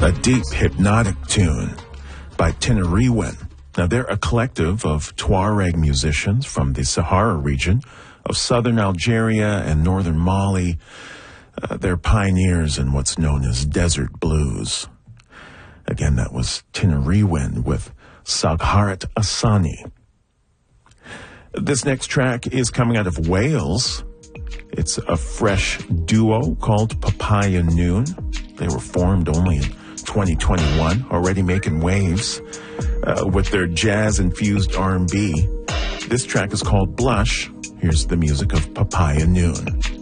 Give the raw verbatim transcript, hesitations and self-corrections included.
A deep, hypnotic tune by Tinariwen. Now, they're a collective of Tuareg musicians from the Sahara region of southern Algeria and northern Mali. Uh, they're pioneers in what's known as desert blues. Again, that was Tinariwen with Sagharat Asani. This next track is coming out of Wales. It's a fresh duo called Papaya Noon. They were formed only in twenty twenty-one, already making waves uh, with their jazz-infused R and B. This track is called Blush. Here's the music of Papaya Noon.